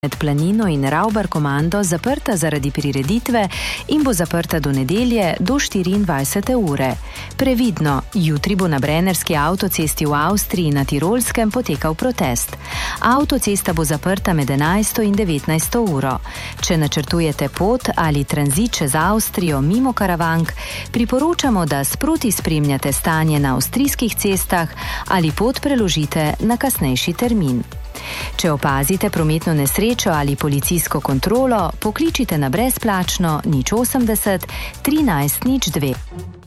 Med Planino in Ravbar komando zaprta zaradi prireditve in bo zaprta do nedelje do 24. ure. Previdno, jutri bo na Brennerski avtocesti v Avstriji na Tirolskem potekal protest. Avtocesta bo zaprta med 11. in 19. uro. Če načrtujete pot ali tranzit čez Avstrijo mimo Karavank, priporočamo, da sproti spremljate stanje na avstrijskih cestah ali pot preložite na kasnejši termin. Če opazite prometno nesrečo ali policijsko kontrolo, pokličite na brezplačno 080 13 02.